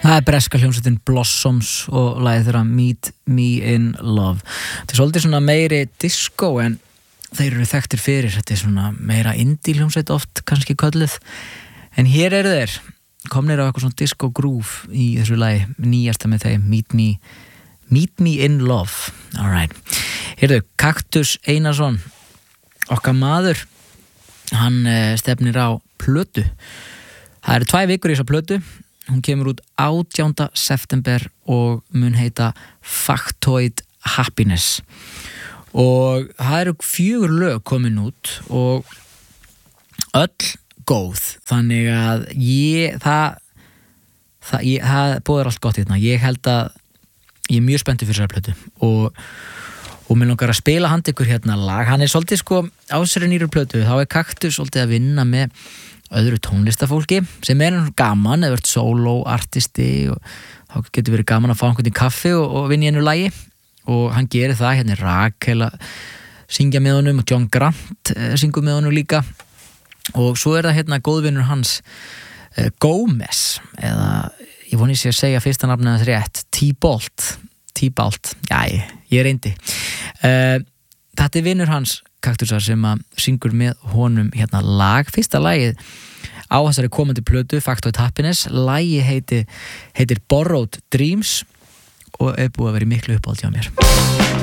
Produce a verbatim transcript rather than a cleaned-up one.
Það er breska hljómsveitin Blossoms og lagið þeirra Meet Me in Love. Þetta er svolítið svona meiri disco en þeir eru þekktir fyrir. Þetta er svona meira indie hljómsveit oft kannski kölluð. En hér eru þeir komnir á eitthvað svona disco groove í þessu lagi, nýjasta með þeim Meet Me, Meet Me in Love. Alright. Heyrðu, Kaktus Einarsson, okkar maður, hann stefnir á plötu. Það eru tvær vikur í þessa plötu. Hún kemur út átjánda september og mun heita Factoid Happiness. Og það eru fjögur lög komin út og öll góð. Þannig að ég, það, það, ég, það bóðar allt gott hérna. Ég held að ég er mjög spenntur fyrir þessar plötu og, og mér langar að spila hand ykkur hérna lag. Hann er svolítið sko ásæri nýru plötu. Þá er Kaktus svolítið að vinna með öðru tónlistafólki sem er gaman, eða verið solo-artisti og þá getur verið gaman að fá einhvern í kaffi og, og vinna í einu lagi og hann gerir það, hérna er Rakel að syngja með honum og John Grant eh, syngur með honum líka og svo er það hérna góðvinur hans eh, Gómez eða ég voni sér að segja fyrsta nafnið hans rétt T-Bolt T-Bolt, já ég, ég reyndi eh, þetta er vinur hans Kaktusar sem að syngur með honum hérna lag, fyrsta lagið á þessari komandi plötu Factoid Happiness, lagi heiti, heitir Borrowed Dreams og er búið að vera miklu uppáhald hjá mér.